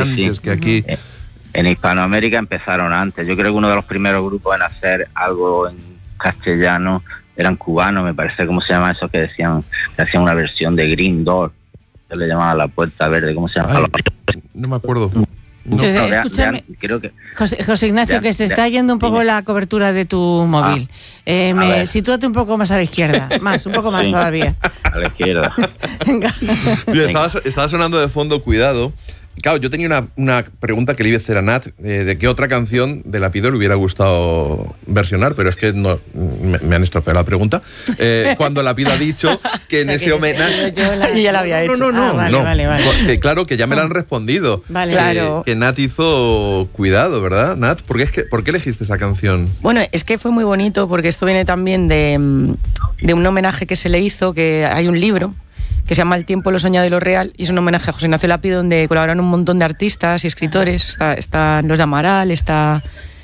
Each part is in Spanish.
antes que aquí. En Hispanoamérica empezaron antes. Yo creo que uno de los primeros grupos en hacer algo en castellano eran cubanos, me parece. ¿Cómo se llama eso? Que hacían una versión de Green Door. Yo le llamaba La Puerta Verde. ¿Cómo se llama? No me acuerdo. No, escúchame, creo que José Ignacio, que se está yendo un poco la cobertura de tu móvil. Sitúate un poco más a la izquierda, un poco más todavía. A la izquierda. Venga. Mira, estaba sonando de fondo Cuidado. Claro, yo tenía una pregunta que le iba a hacer a Nat, de qué otra canción de Lapido le hubiera gustado versionar, pero es que no, me han estropeado la pregunta. Cuando Lapido ha dicho que en ese homenaje... Y ya la había hecho. No. Vale. Claro, que ya me la han respondido. Vale. Claro. Que Nat hizo Cuidado, ¿verdad, Nat? ¿Por qué elegiste esa canción? Bueno, es que fue muy bonito porque esto viene también de un homenaje que se le hizo, que hay un libro que se llama El tiempo, lo soñado y lo real, y es un homenaje a José Ignacio Lapido, donde colaboran un montón de artistas y escritores. Están los de Amaral, está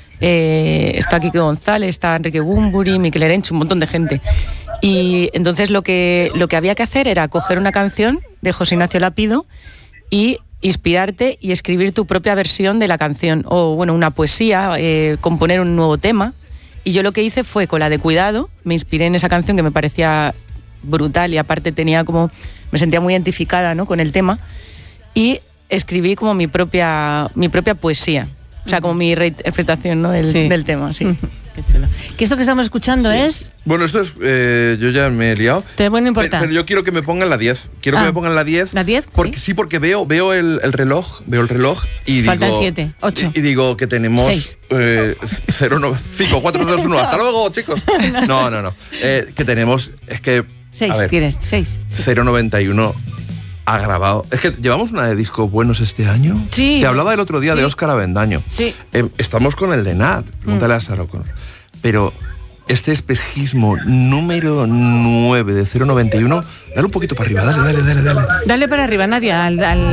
Quique González, está Enrique Bunbury, Miquel Erenchu, un montón de gente. Y entonces lo que había que hacer era coger una canción de José Ignacio Lapido y inspirarte y escribir tu propia versión de la canción, o bueno, una poesía, componer un nuevo tema. Y yo lo que hice fue, con la de Cuidado, me inspiré en esa canción que me parecía brutal y aparte me sentía muy identificada, ¿no?, con el tema, y escribí como mi propia poesía, o sea, como mi reinterpretación, ¿no?, del tema, sí. Qué chulo. ¿Qué esto que estamos escuchando es? Bueno, esto es... yo ya me he liado. No importa. Pero yo quiero que me pongan la 10. Quiero que me pongan la 10. ¿La 10? Porque, sí, porque veo el reloj. Veo el reloj y faltan digo... 7, 8. Y digo que tenemos... 6. 0, 5, 4, 2, 1. Hasta luego, chicos. No. Que tenemos... Es que... 6, tienes 6. 091 ha grabado. Es que llevamos una de discos buenos este año. Sí. Te hablaba el otro día de Óscar Avendaño. Sí. Estamos con el de Nat. Pregúntale a Sara O'Connor. Pero este espejismo número 9 de 091, dale un poquito para arriba. Dale. Dale para arriba, Nadia, al